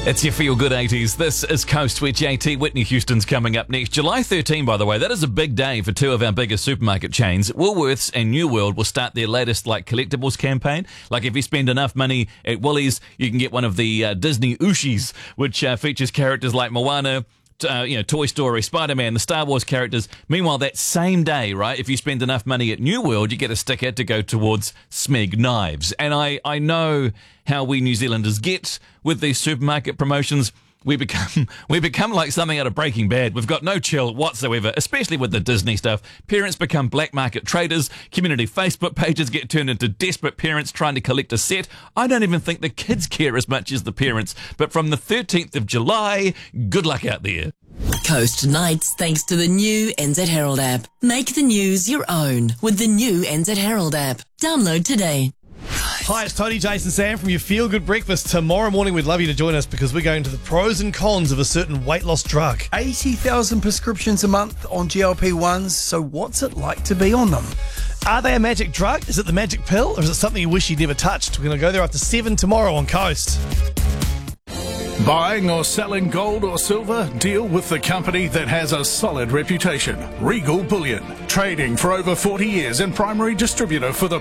It's your feel-good 80s. This is Coast with JT. Whitney Houston's coming up next. July 13, by the way, that is a big day for two of our biggest supermarket chains. Woolworths and New World will start their latest collectibles campaign. Like if you spend enough money at Woolies, you can get one of the Disney Ushis, which features characters like Moana, Toy Story, Spider-Man, the Star Wars characters. Meanwhile, that same day, right, if you spend enough money at New World, you get a sticker to go towards Smeg knives. And I know how we New Zealanders get with these supermarket promotions. We become like something out of Breaking Bad. We've got no chill whatsoever, especially with the Disney stuff. Parents become black market traders. Community Facebook pages get turned into desperate parents trying to collect a set. I don't even think the kids care as much as the parents. But from the 13th of July, good luck out there. Coast Nights, thanks to the new NZ Herald app. Make the news your own with the new NZ Herald app. Download today. Hi, it's Tony, Jason, Sam from your Feel Good Breakfast. Tomorrow morning, we'd love you to join us because we're going to the pros and cons of a certain weight loss drug. 80,000 prescriptions a month on GLP-1s, so what's it like to be on them? Are they a magic drug? Is it the magic pill? Or is it something you wish you'd never touched? We're going to go there after 7 tomorrow on Coast. Buying or selling gold or silver? Deal with the company that has a solid reputation. Regal Bullion. Trading for over 40 years and primary distributor for the